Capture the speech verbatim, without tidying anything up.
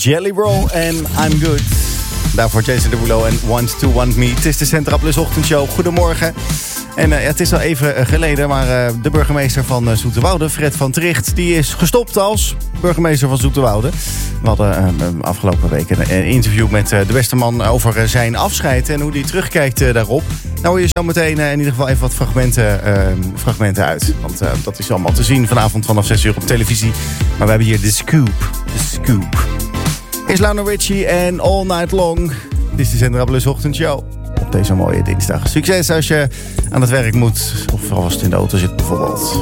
Jelly Roll en I'm Good. Daarvoor Jason Derulo en Want to Want Me. Het is de Centra Plus ochtendshow. Goedemorgen. En uh, het is al even uh, geleden, maar uh, de burgemeester van uh, Zoeterwoude, Fred van Tricht, die is gestopt als burgemeester van Zoeterwoude. We hadden uh, afgelopen week een, een interview met uh, de beste man over uh, zijn afscheid en hoe hij terugkijkt uh, daarop. Nou hoor je zo meteen uh, in ieder geval even wat fragmenten, uh, fragmenten uit. Want uh, dat is allemaal te zien vanavond vanaf zes uur op televisie. Maar we hebben hier de scoop. De scoop. Is Lionel Richie en All Night Long. Dit is de Centra Plus ochtendshow. Op deze mooie dinsdag. Succes als je aan het werk moet. Of alvast in de auto zit bijvoorbeeld.